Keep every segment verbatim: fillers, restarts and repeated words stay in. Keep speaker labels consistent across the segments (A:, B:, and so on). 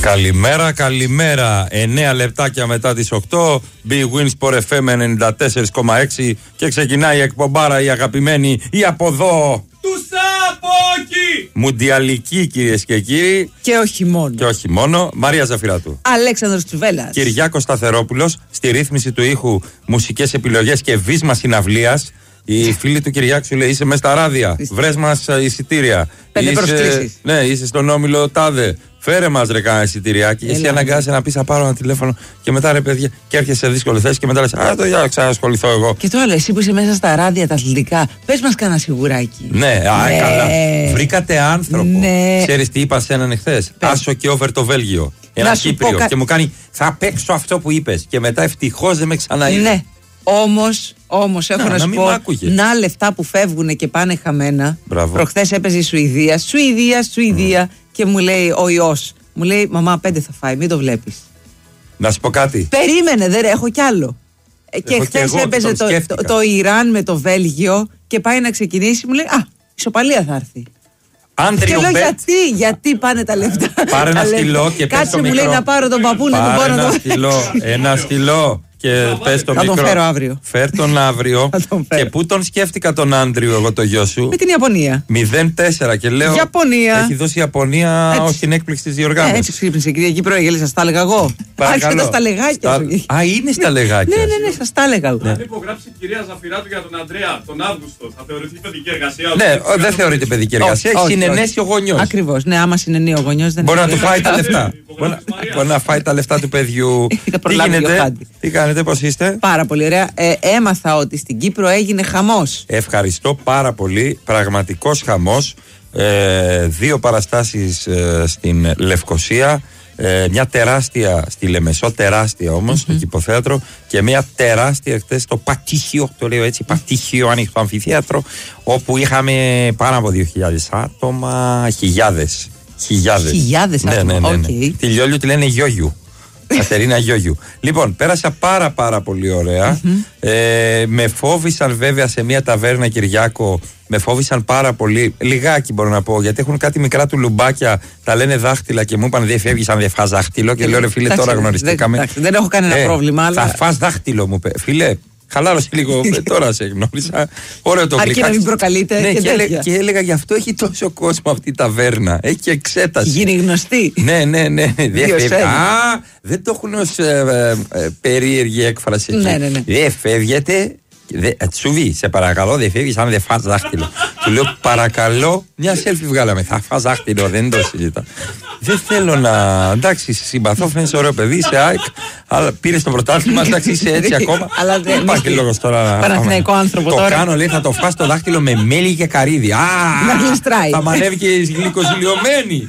A: Καλημέρα, καλημέρα. εννέα λεπτάκια μετά τις οκτώ. Big Win Sport εφ εμ ενενήντα τέσσερα κόμμα έξι και ξεκινάει η εκπομπάρα η αγαπημένη, η από εδώ.
B: Του Σαπόκι!
A: Μουντιαλική, κυρίες και κύριοι.
C: Και όχι μόνο.
A: Και όχι μόνο. Μαρία Ζαφυράτου.
C: Αλέξανδρος Τσουβέλλας.
A: Κυριάκος Σταθερόπουλος. Στη ρύθμιση του ήχου, μουσικές επιλογές και βίσμα συναυλίας. Η φίλη του Κυριάκου σου λέει: είσαι μέσα στα ράδια. Βρες μας εισιτήρια.
C: Πέντε
A: είσαι,
C: προσκλήσεις.
A: Ναι, είσαι στον όμιλο τάδε. Φέρε μας ρε κάνα εισιτηριάκι. Εσύ αναγκάζεσαι να πεις: θα πάρω ένα τηλέφωνο και μετά ρε παιδιά. Και έρχεσαι σε δύσκολη θέση και μετά λες: α, το για ξανασχοληθώ εγώ.
C: Και τώρα εσύ που είσαι μέσα στα ράδια τα αθλητικά, πες μας κανένα σιγουράκι.
A: Ναι, α,
C: ναι.
A: καλά. Βρήκατε άνθρωπο.
C: Ναι.
A: Ξέρεις τι είπα σε έναν εχθές? Άσο και over το Βέλγιο. Ένα Κύπριο. Κα... Και μου κάνει: θα παίξω αυτό που είπες. Και μετά ευτυχώς δεν με ξαναείδε.
C: Ναι. Όμως, όμως έχω να, να σου πω, να λεφτά που φεύγουν και πάνε χαμένα. Προχθές έπαιζε η Σουηδία, Σουηδία, Σουηδία mm. και μου λέει ο ιός, μου λέει μαμά πέντε θα φάει, μην το βλέπεις.
A: Να σου πω κάτι.
C: Περίμενε, δεν έχω κι άλλο. Έχω και χθες έπαιζε το, το, το Ιράν με το Βέλγιο και πάει να ξεκινήσει, μου λέει α, ισοπαλία θα έρθει.
A: Άντριο
C: και λέω
A: bet.
C: γιατί, γιατί πάνε τα λεφτά.
A: Πάρε ένα στυλό και πες το μικρό.
C: Κάτσε μου λέει να πάρω τον παππού να του
A: πάρω ένα στυλό, ένα στυλό. Και πες το
C: θα
A: μικρό.
C: τον φέρω αύριο.
A: Φέρ τον αύριο.
C: τον
A: και πού τον σκέφτηκα τον Άντριο, εγώ το γιο σου?
C: Με την Ιαπωνία.
A: μηδέν τέσσερα και λέω.
C: Ιαπωνία.
A: Έχει δώσει η Ιαπωνία ως την έκπληξη της διοργάνωσης.
C: Ε, έτσι ξύπνησε, κυρία Κύπρο, γέλη, σας τα έλεγα εγώ. Άρχισε στα λεγάκια.
A: Α, είναι στα λεγάκια.
C: Ναι, ναι, ναι, σας τα έλεγα εγώ.
B: Αν υπογράψει η κυρία Ζαφυράτου για τον Αντρέα τον Αύγουστο, θα θεωρηθεί παιδική εργασία?
A: Ναι, δεν θεωρείται παιδική εργασία. Έχει συνενέσει ο γονιός.
C: Ακριβώς. Ναι, άμα συνενεί ο γονιός δεν.
A: Μπορεί να του φάει τα λεφτά. Μπορεί να φάει τα λεφτά του παιδιού. Τι κάνετε, πώς είστε?
C: Πάρα πολύ ωραία. Ε, έμαθα ότι στην Κύπρο έγινε χαμός.
A: Ευχαριστώ πάρα πολύ. Πραγματικός χαμός. Ε, δύο παραστάσεις ε, στην Λευκοσία. Ε, μια τεράστια στη Λεμεσό, τεράστια όμως, mm-hmm. στο Κηποθέατρο. Και μια τεράστια χτες στο Πατήχιο, το λέω έτσι, Πατήχιο ανοιχτό αμφιθέατρο, όπου είχαμε πάνω από δύο χιλιάδες άτομα, χιλιάδες. Χιλιάδες.
C: Χιλιάδες
A: ναι,
C: άτομα.
A: Ναι, ναι, ναι.
C: Okay.
A: Τη Λιόλιου τη λένε Γιόγιου. Κατερίνα Γιόγιου. Λοιπόν, πέρασα πάρα πάρα πολύ ωραία. Mm-hmm. Ε, με φόβησαν βέβαια σε μια ταβέρνα, Κυριάκο. Με φόβησαν πάρα πολύ. Λιγάκι μπορώ να πω, γιατί έχουν κάτι μικρά του λουμπάκια. Τα λένε δάχτυλα και μου είπαν δεν φεύγεις αν δεν φας δάχτυλο. Και λέω ρε φίλε, τώρα γνωριστήκαμε.
C: Δεν, δεν έχω κανένα ε, πρόβλημα. Αλλά...
A: Θα φας δάχτυλο, μου είπε. Φίλε, χαλάρωσε λίγο, τώρα σε γνώρισα. Ωραίο το
C: αρκεί να μην προκαλείτε.
A: Ναι,
C: και,
A: και, έλεγα, και έλεγα γι' αυτό έχει τόσο κόσμο αυτή η ταβέρνα. Έχει και εξέταση.
C: Γίνει γνωστή.
A: Ναι, ναι, ναι. Α, δεν το έχουν ως ε, ε, περίεργη έκφραση.
C: Ναι, ναι, ναι.
A: Δεν φεύγετε. Τσουβί, σε παρακαλώ, δεν φεύγεις αν δεν φας δάχτυλο. Του λέω παρακαλώ, μια selfie βγάλαμε. Θα φας δάχτυλο, δεν το συζητά. Δεν θέλω να. Εντάξει, συμπαθώ, φαίνεσαι ωραίο παιδί, είσαι ΑΕΚ, αλλά πήρε το πρωτάθλημα, εντάξει, είσαι έτσι ακόμα.
C: Αλλά δεν
A: υπάρχει λόγος τώρα.
C: Παναθηναϊκό άνθρωπο
A: το
C: τώρα.
A: Το κάνω, λέει, θα το φας το δάχτυλο με μέλι και καρύδι. Α,
C: να γλιστράει.
A: Θα μανεύει και γλυκοζηλιωμένη.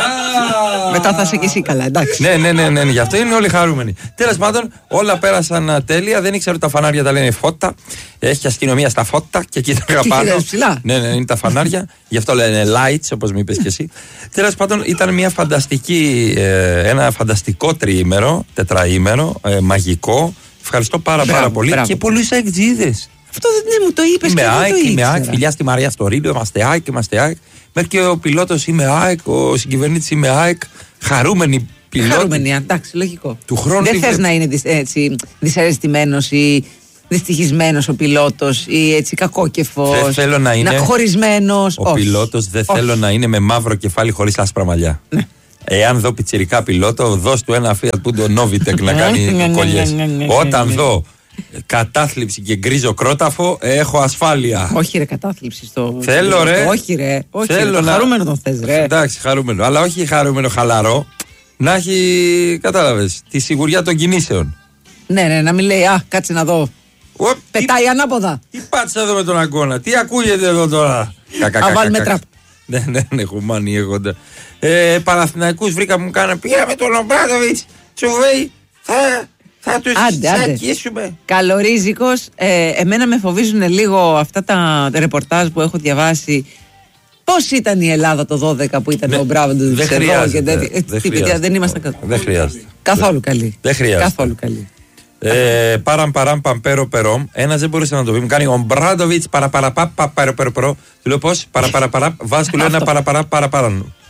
C: Μετά θα είσαι και εσύ καλά, εντάξει.
A: Ναι, ναι, ναι, ναι, γι' αυτό είναι όλοι χαρούμενοι. Τέλος πάντων, όλα πέρασαν τέλεια. Δεν ήξερα ότι τα φανάρια τα λένε φώτα. Έχει αστυνομία στα φώτα και κοίταγα πάνω. Ναι, ναι, είναι τα φανάρια. Γι' αυτό λένε lights, όπως μου είπες και εσύ. Τέλος πάντων, ήταν μια φανταστική, ένα φανταστικό τριήμερο, τετραήμερο, μαγικό. Ευχαριστώ πάρα μπράβο, πάρα πολύ. Μπράβο. Και πολλούς αεκτζίδες.
C: Αυτό δεν μου το είπες.
A: Είμαι ΑΕΚ, είμαι ΑΕΚ, φιλιά στη Μαρία στο Ρίλιο, είμαστε ΑΕΚ, είμαστε ΑΕΚ. Μέχρι και ο πιλότος είμαι ΑΕΚ, ο συγκυβερνήτης είμαι ΑΕΚ. Χαρούμενοι πιλότοι.
C: Χαρούμενοι, εντάξει, λογικό.
A: Του χρόνου
C: δεν θες να είναι δυσ, έτσι, δυσαρεστημένος ή δυστυχισμένος ο πιλότος ή έτσι κακόκεφος.
A: Δεν θέλω να είναι.
C: Να χωρισμένος.
A: Ο πιλότος δεν θέλω να είναι με μαύρο κεφάλι χωρίς άσπρα μαλλιά. Ναι. Εάν δω πιτσιρικά πιλότο, δώσ' του ένα Fiat Punto Novitec να κάνει κολλιές. Όταν δω κατάθλιψη και γκρίζο κρόταφο, έχω ασφάλεια.
C: Όχι ρε, κατάθλιψη στο.
A: Θέλω ρε.
C: Όχι ρε. Όχι,
A: θέλω
C: ρε,
A: να...
C: Χαρούμενο τον θες ρε.
A: Εντάξει, χαρούμενο. Αλλά όχι χαρούμενο χαλαρό. Να έχει, κατάλαβες, τη σιγουριά των κινήσεων.
C: Ναι, ναι, να μην λέει, α, κάτσε να δω. Ο, πετάει τι... ανάποδα.
A: Τι πάτσα εδώ με τον αγκώνα, τι ακούγεται εδώ τώρα.
C: Α, βάλουμε τραπ.
A: Ναι, ναι, ναι, χουμάνι έχοντα. Ε, Παναθηναϊκούς βρήκα μου κάνα. Πήγαμε τον Ομπράδοβιτς, Τσουβέι, θα, θα τους τσακίσουμε.
C: Καλορίζικος, ε, εμένα με φοβίζουν λίγο αυτά τα ρεπορτάζ που έχω διαβάσει. Πώς ήταν η Ελλάδα το δώδεκα που ήταν ναι, ο Ομπράδοβιτς
A: δεν χρειάζεται.
C: Δεν,
A: δεν,
C: τι, παιδιά, δεν ήμασταν
A: κα... δεν χρειάζεται.
C: Καθόλου καλή.
A: Δεν χρειάζεται.
C: Καθόλου καλή.
A: Ε, παραμ παραμ παμπέρο περόμ. Ένας δεν μπορούσε να το πει. Μου κάνει ο Ομπράδοβιτς παραπαραπά παραπαραπαραπαρό. Του λέω πώς παραπαραπαρά. Βάζει του λέω ένα παραπαρά παραπαρά.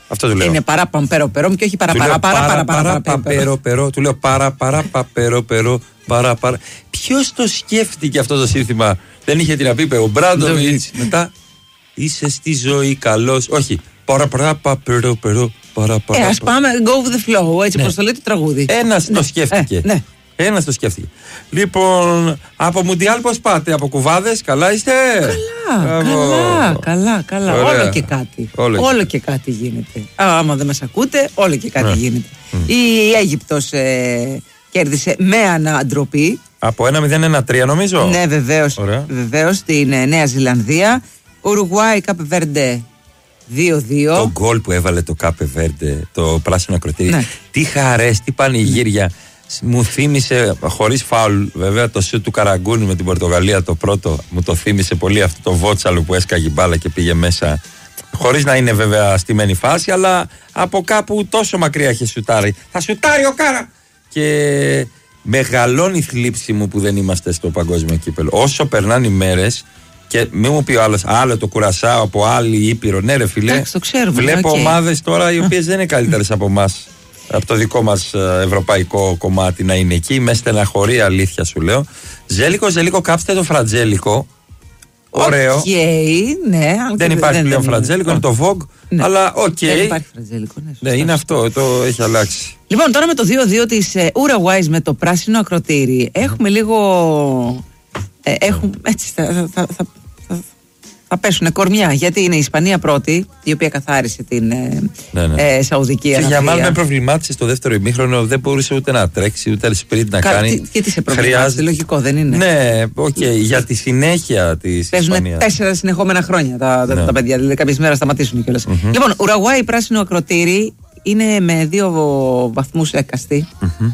A: Αυτό του λέω.
C: Είναι παρά παμπέρο περό και όχι παρά παρά παρά παρά
A: παπέρο περό. Του λέω παρά παρά παπέρο περό παρά παρά. Ποιος το σκέφτηκε αυτό το σύνθημα? Δεν είχε την απείπε ο Μπράντοβιτς. Μετά είσαι στη ζωή καλός. Όχι. Παρά παρά παπέρο περό παρά παρά.
C: Ε, ας πάμε go with the flow, έτσι πως το λέει το τραγούδι.
A: Ένας το σκέφτηκε. Ένας το σκέφτηκε. Λοιπόν, από Μουντιάλ πώς πάτε? Από κουβάδες, καλά είστε?
C: Καλά, καλά, καλά, καλά. Όλο και κάτι. Όλο, όλο και κάτι γίνεται. Α, άμα δεν μας ακούτε, όλο και κάτι yeah. γίνεται. Mm. Η Αίγυπτος ε, κέρδισε με αναντροπή.
A: Από ένα μηδέν ένα τρία νομίζω.
C: Ναι, βεβαίως. Βεβαίως στην ε, Νέα Ζηλανδία. Ουρουγουάη, Κάπε Βέρντε δύο δύο.
A: Το γκολ που έβαλε το Κάπε Βέρντε, το πράσινο ακροτήρι. Ναι. Τι χαρές, τι πανηγύρια. Μου θύμισε, χωρίς φάουλ βέβαια, το σιούτ του Καραγκούνη με την Πορτογαλία το πρώτο. Μου το θύμισε πολύ αυτό το βότσαλο που έσκαγε μπάλα και πήγε μέσα. Χωρίς να είναι βέβαια στημένη φάση, αλλά από κάπου τόσο μακριά είχε σουτάρει. Θα σουτάρει ο Κάρα! Και μεγαλώνει η θλίψη μου που δεν είμαστε στο παγκόσμιο κύπελο. Όσο περνάνε οι μέρες, και μην μου πει ο άλλος, άλλο το Κουρασάο από άλλη Ήπειρο. Ναι, ρε φιλέ,
C: Άξι, το ξέρουμε,
A: βλέπω
C: okay.
A: ομάδες τώρα οι οποίες δεν είναι καλύτερες από εμάς. Από το δικό μας ευρωπαϊκό κομμάτι να είναι εκεί. Με στεναχωρεί, αλήθεια σου λέω. Ζέλικο, Ζέλικο, κάψτε το Φρατζέλικο. Ωραίο.
C: Okay, ναι,
A: δεν υπάρχει δεν, πλέον δεν Φρατζέλικο, είναι το Vogue. Ναι. Αλλά οκ. Okay.
C: Δεν υπάρχει Φρατζέλικο. Ναι,
A: ναι, είναι αυτό, το έχει αλλάξει.
C: Λοιπόν, τώρα με το δύο δύο της Ουρουγουάη με το πράσινο ακροτήρι, έχουμε λίγο. Ε, έχουμε, έτσι, θα, θα, θα, θα, θα πέσουν κορμιά, γιατί είναι η Ισπανία πρώτη, η οποία καθάρισε την ε, ναι, ναι. Ε, Σαουδική Αραβία.
A: Και για μάλλον με προβλημάτισε στο δεύτερο ημίχρονο, δεν μπορούσε ούτε να τρέξει, ούτε σπριντ να Κα, κάνει.
C: Τι, και τι σε προβλημάτισε, Χρειάζεται... λογικό δεν είναι?
A: Ναι, οκ, okay, για τη συνέχεια της Ισπανίας.
C: Παίζουν τέσσερα συνεχόμενα χρόνια τα, τα, ναι. τα παιδιά, δηλαδή κάποιες μέρες σταματήσουν κιόλας. Mm-hmm. Λοιπόν, Ουρουγουάη πράσινο ακροτήρι είναι με δύο βαθμούς έκαστη. Mm-hmm.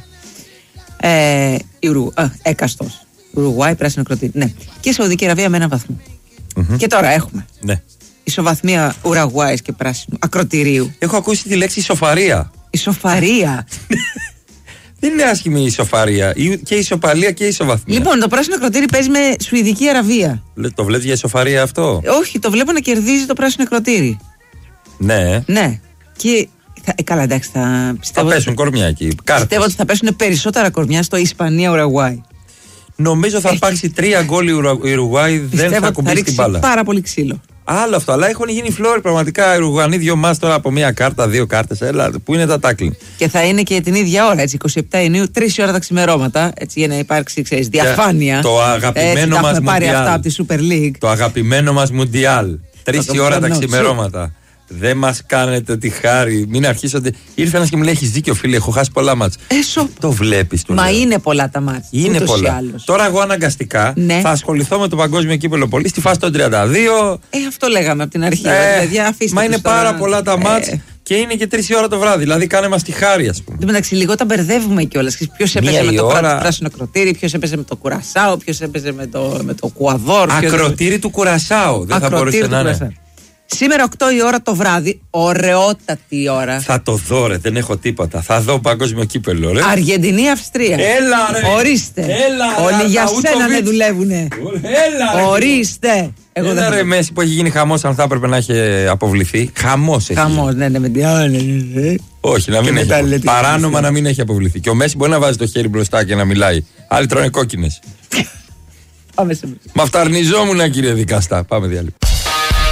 C: Ε, Ουρου, α, έκαστος. Ουρουγουάη πράσινο ακροτήρι. Ναι. Και Σαουδική Αραβία με έναν βαθμό. Mm-hmm. Και τώρα έχουμε
A: ναι.
C: ισοβαθμία Ουρουγουάης και πράσινου ακροτηρίου.
A: Έχω ακούσει τη λέξη ισοφαρία.
C: Ισοφαρία.
A: Δεν είναι άσχημη η ισοφαρία. Και η ισοπαλία και η ισοβαθμία.
C: Λοιπόν, το πράσινο ακροτήρι παίζει με Σουηδική Αραβία.
A: Το βλέπεις για ισοφαρία αυτό?
C: Όχι, το βλέπω να κερδίζει το πράσινο ακροτήρι.
A: Ναι.
C: Ναι. Και θα, ε, καλά, εντάξει, θα
A: πιστεύω. Θα πέσουν κορμιά εκεί. Κάρτες.
C: Πιστεύω ότι θα πέσουν περισσότερα κορμιά στο Ισπανία-Ουρουγουάη.
A: Νομίζω θα υπάρξει τρία γκολ η Ουρουγουάη, δεν θα κουμπίσει την μπάλα.
C: Πάρα πολύ ξύλο.
A: Άλλο αυτό, αλλά έχουν γίνει φλόροι πραγματικά οι Ουρουγουανοί. Δύο μας τώρα από μία κάρτα, δύο κάρτες. Έλα, πού είναι τα τάκλινγκ.
C: Και θα είναι και την ίδια ώρα, έτσι, εικοστή εβδόμη Ιουνίου, τρεις ώρα τα ξημερώματα, έτσι, για να υπάρξει, ξέρεις, διαφάνεια.
A: Το αγαπημένο μας Μουντιάλ. Το αγαπημένο μας Μουντιάλ. Τρεις ώρα τα ξημερώματα. Δεν μας κάνετε τη χάρη. Μην αρχίσετε. Ήρθε ένας και μου λέει: έχεις δίκιο, φίλε. Έχω χάσει πολλά μάτς.
C: Έσω.
A: Το βλέπεις.
C: Μα λέω. Είναι πολλά τα μάτς.
A: Είναι πολλά. Τώρα εγώ αναγκαστικά ναι. θα ασχοληθώ με το παγκόσμιο κύπελλο πολύ στη φάση των τριάντα δύο.
C: Ε, αυτό λέγαμε από την αρχή.
A: Ε,
C: παιδιά,
A: μα είναι πάρα τώρα... πολλά τα μάτς. Ε. Και είναι και τρεις ώρα το βράδυ. Δηλαδή, κάνε μας τη χάρη, ας πούμε.
C: Εν τω μεταξύ, λίγο τα μπερδεύουμε κιόλας. Ποιος έπαιζε με το ώρα... πράσινο ακροτήρι, ποιος έπαιζε με το Κουρασάο, ποιος έπαιζε με το, με το Κουαδόρ.
A: Ακροτήρι του Κουρασάο. Δεν θα μπορούσε να είναι.
C: Σήμερα οκτώ η ώρα το βράδυ, ωραιότατη ώρα.
A: Θα το δω ρε, δεν έχω τίποτα. Θα δω παγκόσμιο κύπελλο ρε.
C: Αργεντινή-Αυστρία.
A: Έλα ρε.
C: Ορίστε.
A: Έλα,
C: όλοι για σένα δεν δουλεύουνε.
A: Έλα ρε.
C: Ορίστε.
A: Εγώ Έλα δεν ρε Μέση που έχει γίνει χαμός, αν θα έπρεπε να έχει αποβληθεί. Χαμός έχει.
C: Χαμός, ναι, ναι, με την...
A: Όχι, να μην έχει. Παράνομα να μην έχει αποβληθεί. Και ο Μέση μπορεί να βάζει το χέρι μπροστά και να μιλάει. Άλλοι τρώνε κόκκινες.
C: Πάμε σε
A: Μα φταρνιζόμουν κύριε δικαστά. Πάμε διάλειμμα.